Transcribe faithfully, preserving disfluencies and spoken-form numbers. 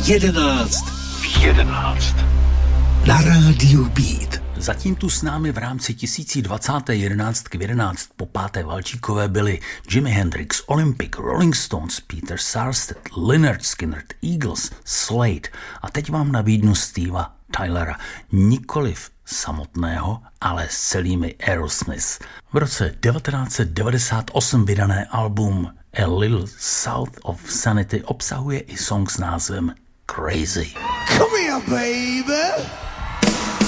jedenáct v jedenáct na rádiu Beat. Zatím tu s námi v rámci tisíc dvacet jedenáct k jedenáct po páté Valčíkové byli Jimi Hendrix, Olympic, Rolling Stones, Peter Sarstedt, Lynyrd Skynyrd, Eagles, Slade a teď vám nabídnu Steva Tylera, nikoliv samotného, ale s celými Aerosmith. V roce devatenáct devadesát osm vydané album A Little South of Sanity obsahuje i song s názvem Crazy. Come here, baby.